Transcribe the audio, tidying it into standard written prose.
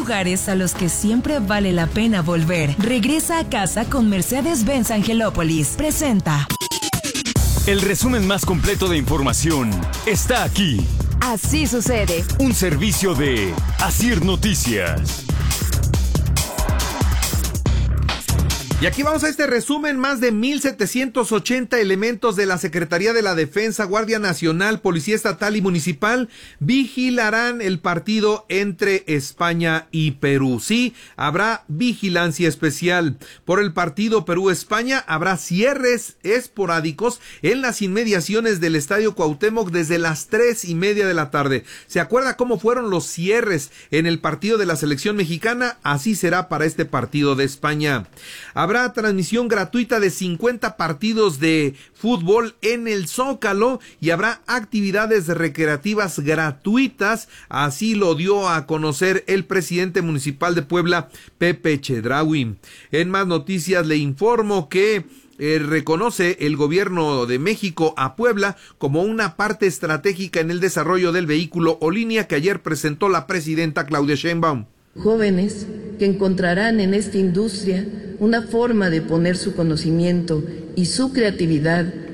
lugares a los que siempre vale la pena volver. Regresa a casa con Mercedes-Benz Angelópolis. Presenta. El resumen más completo de información está aquí. Así sucede. Un servicio de Asir Noticias. Y aquí vamos a este resumen. Más de 1,780 elementos de la Secretaría de la Defensa, Guardia Nacional, Policía Estatal y Municipal vigilarán el partido entre España y Perú. Sí, habrá vigilancia especial. Por el partido Perú-España habrá cierres esporádicos en las inmediaciones del Estadio Cuauhtémoc desde las 3:30 de la tarde. ¿Se acuerda cómo fueron los cierres en el partido de la selección mexicana? Así será para este partido de España. Habrá transmisión gratuita de 50 partidos de fútbol en el Zócalo y habrá actividades recreativas gratuitas. Así lo dio a conocer el presidente municipal de Puebla, Pepe Chedraui. En más noticias le informo que reconoce el gobierno de México a Puebla como una parte estratégica en el desarrollo del vehículo o línea que ayer presentó la presidenta Claudia Sheinbaum. Jóvenes que encontrarán en esta industria una forma de poner su conocimiento y su creatividad